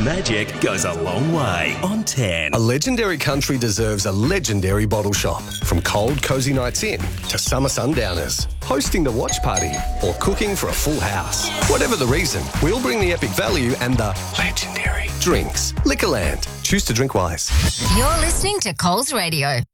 Magic goes a long way on 10. A legendary country deserves a legendary bottle shop. From cold, cosy nights in to summer sundowners, hosting the watch party or cooking for a full house. Whatever the reason, we'll bring the epic value and the legendary drinks. Liquorland. Choose to drink wise. You're listening to Coles Radio.